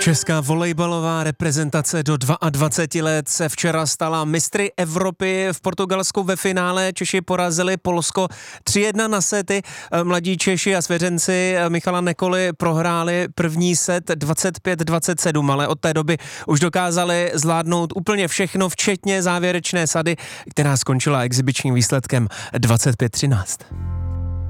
Česká volejbalová reprezentace do 22 let se včera stala mistry Evropy. V Portugalsku ve finále Češi porazili Polsko 3-1 na sety. Mladí Češi a svěřenci Michala Nekoly prohráli první set 25-27, ale od té doby už dokázali zvládnout úplně všechno, včetně závěrečné sady, která skončila exibičním výsledkem 25-13.